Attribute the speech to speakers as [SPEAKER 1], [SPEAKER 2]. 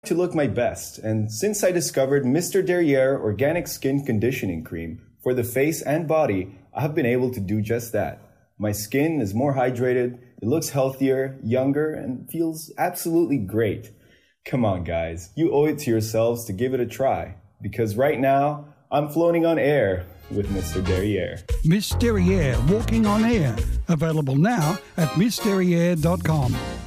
[SPEAKER 1] to look my best, and since I discovered Mr. Derriere Organic Skin Conditioning Cream for the face and body, I have been able to do just that. My skin is more hydrated, it looks healthier, younger, and feels absolutely great. Come on, guys, you owe it to yourselves to give it a try, because right now, I'm floating on air with Mr. Derriere.
[SPEAKER 2] Miss Derriere Walking on Air. Available now at missderriere.com.